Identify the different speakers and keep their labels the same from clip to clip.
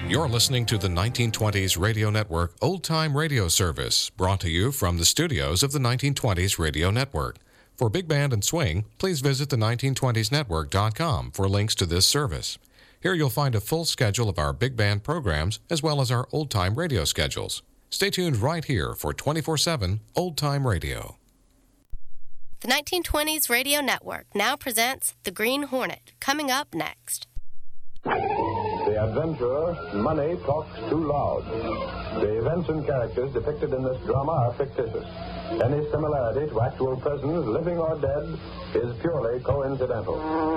Speaker 1: You're listening to the 1920s Radio Network Old Time Radio Service, brought to you from the studios of the 1920s Radio Network. For Big Band and Swing, please visit the 1920snetwork.com for links to this service. Here you'll find a full schedule of our Big Band programs as well as our Old Time Radio schedules. Stay tuned right here for 24/7 Old Time Radio.
Speaker 2: The 1920s Radio Network now presents The Green Hornet, coming up next.
Speaker 3: The adventurer, Money Talks Too Loud. The events and characters depicted in this drama are fictitious. Any similarity to actual persons, living or dead, is purely coincidental.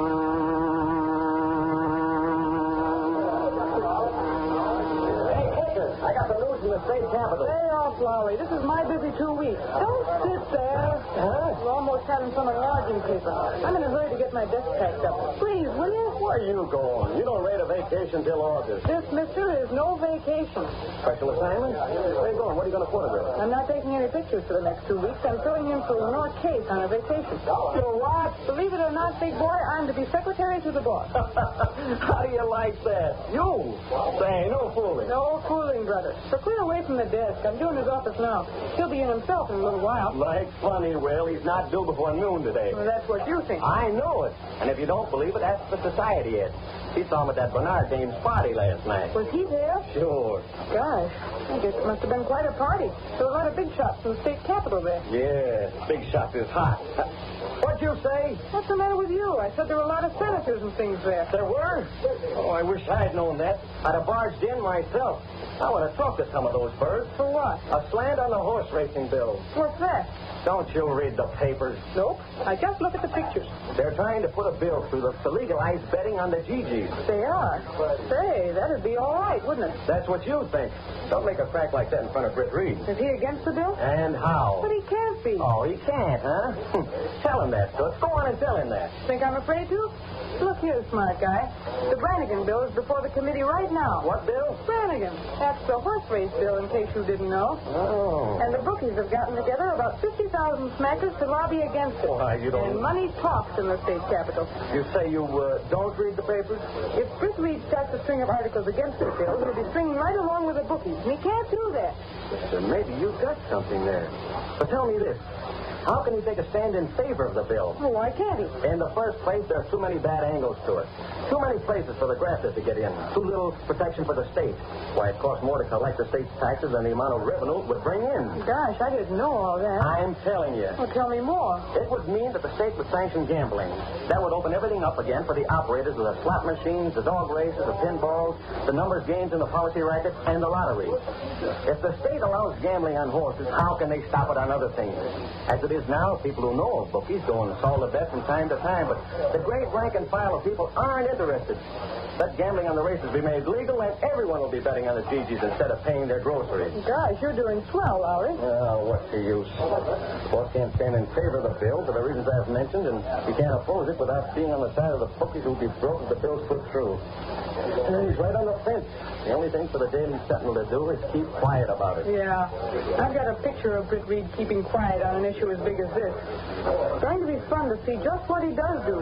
Speaker 4: Hey, Kicker, I got the news from the state capitol.
Speaker 5: Lay off, Lolly. This is my busy 2 weeks. Don't sit there.
Speaker 4: Huh?
Speaker 5: We're almost having some enlarging paper. I'm in a hurry to get my desk packed up. Please, will you?
Speaker 4: Where you going? You don't rate a vacation till August.
Speaker 5: This, mister, is no vacation.
Speaker 4: Special assignment? Where you going? What are you going to photograph?
Speaker 5: I'm not taking any pictures for the next 2 weeks. I'm filling in for North Case on a vacation.
Speaker 4: You what?
Speaker 5: Believe it or not, big boy, I'm to be secretary to the boss.
Speaker 4: How do you like that? You? Say, no fooling.
Speaker 5: No fooling, brother. So clear away from the desk. I'm doing his office now. He'll be in himself in a little while.
Speaker 4: Like funny, Will. He's not due before noon today.
Speaker 5: Well, that's what you think.
Speaker 4: I know it. And if you don't believe it, ask the society head. He saw him at that Bernard dame's party last night.
Speaker 5: Was he there?
Speaker 4: Sure.
Speaker 5: Gosh, I guess it must have been quite a party. There were a lot of big shots from the state capitol there.
Speaker 4: Yeah, big shot is hot. What'd you say?
Speaker 5: What's the matter with you? I said there were a lot of senators and things there.
Speaker 4: There were? Oh, I wish I'd known that. I'd have barged in myself. I want to talk to some of those birds.
Speaker 5: For what?
Speaker 4: A slant on the horse racing bill.
Speaker 5: What's that?
Speaker 4: Don't you read the papers?
Speaker 5: Nope. I just look at the pictures.
Speaker 4: They're trying to put a bill through to legalize betting on the GGs.
Speaker 5: They are. Say, that'd be all right, wouldn't it?
Speaker 4: That's what you think. Don't make a crack like that in front of Britt Reed.
Speaker 5: Is he against the bill?
Speaker 4: And how?
Speaker 5: But he can't be.
Speaker 4: Oh, he can't, huh? Tell him that, Toots. Go on and tell him that.
Speaker 5: Think I'm afraid to? Look here, smart guy. The Brannigan bill is before the committee right now.
Speaker 4: What bill?
Speaker 5: Brannigan. That's the horse race bill, in case you didn't know.
Speaker 4: Oh.
Speaker 5: And the bookies have gotten together about 50,000 smackers to lobby against it.
Speaker 4: Why, you don't...
Speaker 5: And money talks in the state capitol.
Speaker 4: You say you don't read the papers?
Speaker 5: If Britt Reed starts a string of articles against the bill, he'll be stringing right along with the bookies. And he can't do that.
Speaker 4: Then maybe you've got something there. But tell me this. How can he take a stand in favor of the bill?
Speaker 5: Well, why can't he?
Speaker 4: In the first place, there are too many bad angles to it. Too many places for the grafters to get in. Too little protection for the state. Why, it costs more to collect the state's taxes than the amount of revenue it would bring in.
Speaker 5: Gosh, I didn't know all that.
Speaker 4: I'm telling you.
Speaker 5: Well, tell me more.
Speaker 4: It would mean that the state would sanction gambling. That would open everything up again for the operators of the slot machines, the dog races, the pinballs, the numbers games in the policy rackets, and the lottery. If the state allows gambling on horses, how can they stop it on other things? As it is now, people who know of bookies go and solve the bet from time to time, but the great rank and file of people aren't interested. Let gambling on the races be made legal, and everyone will be betting on the GGs instead of paying their groceries.
Speaker 5: Gosh, you're doing swell, Lowry.
Speaker 4: Oh, what's the use? The boss can't stand in favor of the bill for the reasons I've mentioned, and he can't oppose it without being on the side of the bookies who'll be broke if the bill's put through. And he's right on the fence. The only thing for the Daily Sentinel to do is keep quiet about it.
Speaker 5: Yeah. I've got a picture of Britt Reed keeping quiet on an issue as big as this. It's going to be fun to see just what he does do.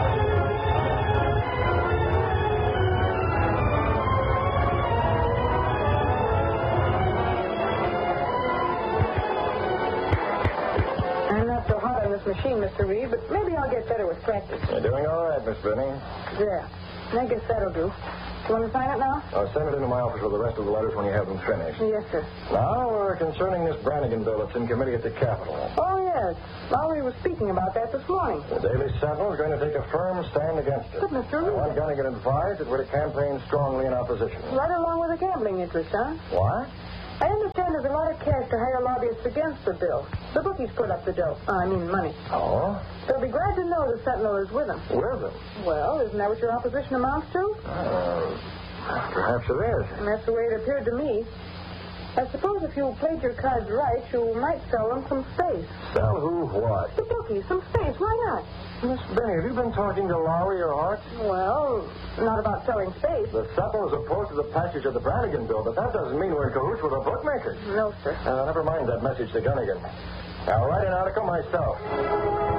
Speaker 5: I'm not so hot on this machine, Mr. Reed, but maybe I'll get better with practice.
Speaker 3: You're doing all right, Miss Benny.
Speaker 5: There. I guess that'll do. You want to sign it now?
Speaker 3: I'll send it into my office with the rest of the letters when you have them finished.
Speaker 5: Yes, sir.
Speaker 3: Now, concerning this Brannigan bill that's in committee at the Capitol.
Speaker 5: Oh, yes. Lowry was speaking about that this morning.
Speaker 3: The Daily Sentinel is going to take a firm stand against it.
Speaker 5: But, Mr.
Speaker 3: I want
Speaker 5: Reed...
Speaker 3: Gunnigan advised that we're to campaign strongly in opposition.
Speaker 5: Right along with the gambling interest, huh?
Speaker 3: What?
Speaker 5: I understand there's a lot of cash to hire lobbyists against the bill. The bookies put up the dough. Money.
Speaker 3: Oh?
Speaker 5: They'll be glad to know the Sentinel is with them.
Speaker 3: With them?
Speaker 5: Well, isn't that what your opposition amounts to?
Speaker 3: Perhaps it is.
Speaker 5: And that's the way it appeared to me. I suppose if you played your cards right, you might sell them some space.
Speaker 3: Sell who what?
Speaker 5: The bookies, some space. Why not?
Speaker 3: Miss Benny, have you been talking to Lowry or Hart?
Speaker 5: Well, not about selling space.
Speaker 3: The Sentinel is opposed to the passage of the Brannigan bill, but that doesn't mean we're in cahoots with the bookmakers.
Speaker 5: No, sir.
Speaker 3: Never mind that message to Gunnigan. I'll write an article myself.